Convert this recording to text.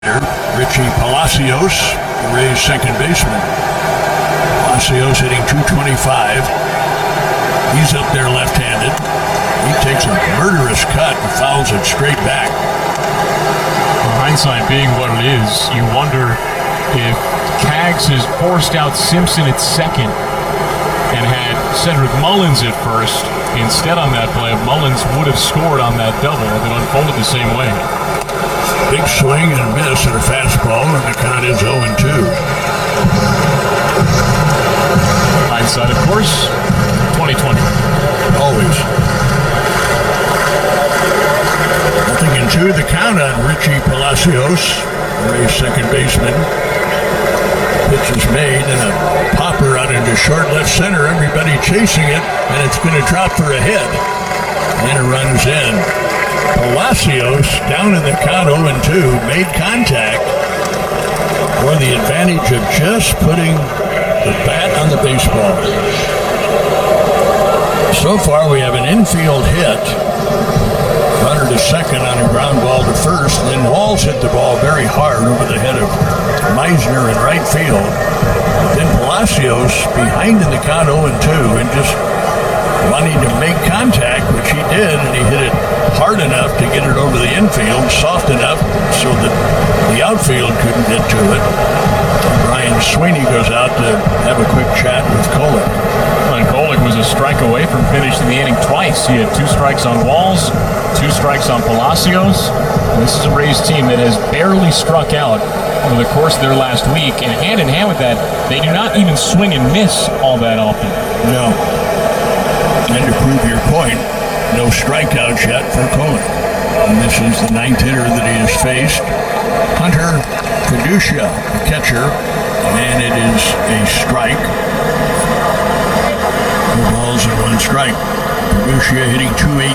Richie Palacios, the Rays' second baseman. Palacios hitting .225. He's up there left-handed. He takes a murderous cut and fouls it straight back. Well, hindsight being what it is, you wonder if Kaggs has forced out Simpson at second and had Cedric Mullins at first instead on that play. Mullins would have scored on that double if it unfolded the same way. Big swing and miss at a fastball, and the count is 0-2. Hindsight, of course, 2020. Always. 0-2, the count on Richie Palacios, Rays' second baseman. Pitch is made, and a popper out into short left center. Everybody chasing it, and it's going to drop for a hit. And it runs in. Palacios, down in the count 0-2, made contact for the advantage of just putting the bat on the baseball. So far, we have an infield hit. Runner to second on a ground ball to first. Then Walls hit the ball very hard over the head of Meisner in right field. Then Palacios behind in the count 0-2 and just wanting to make contact, which he did, and he hit it hard enough to get it over the infield, soft enough so that the outfield couldn't get to it. Brian Sweeney goes out to have a quick chat with Kolek. And Kolek was a strike away from finishing the inning twice. He had 2 strikes on Walls, 2 strikes on Palacios. And this is a Rays team that has barely struck out over the course of their last week. And hand in hand with that, they do not even swing and miss all that often. No. And to prove your point, no strikeouts yet for Kolek. And this is the 9th hitter that he has faced. Hunter Fiducia, the catcher, and it is a strike. 2 balls and 1 strike. Fiducia hitting .280.